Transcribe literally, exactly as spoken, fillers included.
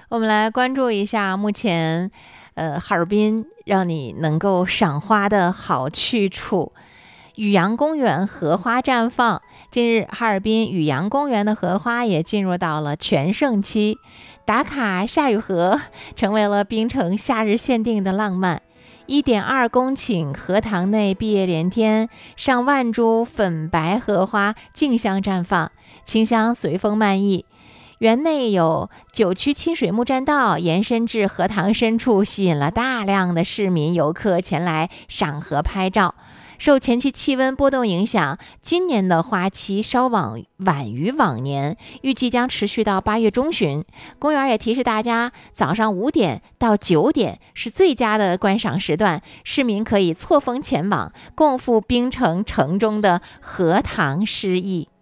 我们来关注一下目前，呃，哈尔滨让你能够赏花的好去处。雨阳公园荷花绽放，近日哈尔滨雨阳公园的荷花也进入到了全盛期，打卡夏雨荷成为了冰城夏日限定的浪漫。一点二公顷荷塘内碧叶连天，上万株粉白荷花竞相绽放，清香随风漫溢。园内有九曲清水木栈道延伸至荷塘深处，吸引了大量的市民游客前来赏荷拍照。受前期气温波动影响，今年的花期稍晚晚于往年，预计将持续到八月中旬。公园也提示大家，早上五点到九点是最佳的观赏时段，市民可以错峰前往，共赴冰城城中的荷塘诗意。